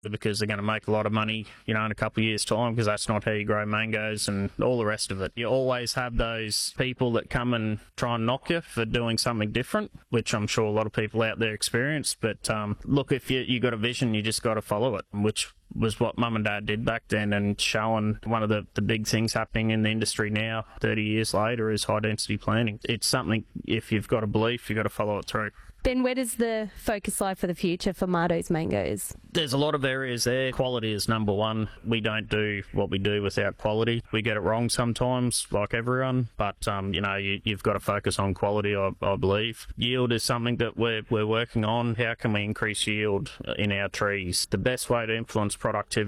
because they're going to make a lot of money, in a couple of years' time, because that's not how you grow mangoes and all the rest of it. You always have those people that come and try and knock you for doing something different, which I'm sure a lot of people out there experience. But look, if you got a vision, you just got to follow it, which was what Mum and Dad did back then, and showing one of the big things happening in the industry now, 30 years later, is high-density planting. It's something, if you've got a belief, you've got to follow it through. Ben, where does the focus lie for the future for Mardo's mangoes? There's a lot of areas there. Quality is number one. We don't do what we do without quality. We get it wrong sometimes, like everyone, but you've got to focus on quality, I believe. Yield is something that we're working on. How can we increase yield in our trees? The best way to influence productivity